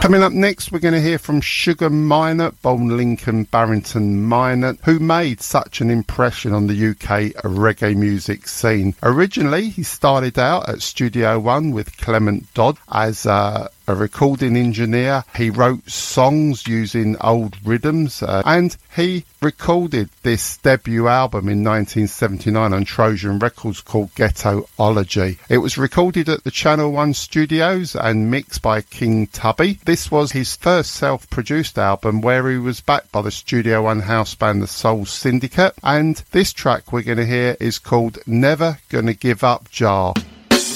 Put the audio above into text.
Coming up next, we're going to hear from Sugar Minott, born Lincoln Barrington Minott, who made such an impression on the UK reggae music scene. Originally, he started out at Studio One with Clement Dodd as a recording engineer. He wrote songs using old rhythms and he recorded this debut album in 1979 on Trojan Records called Ghettoology. It was recorded at the Channel One studios and mixed by King Tubby. This was his first self-produced album where he was backed by the Studio One house band The Soul Syndicate, and this track we're going to hear is called Never Gonna Give Up Jar.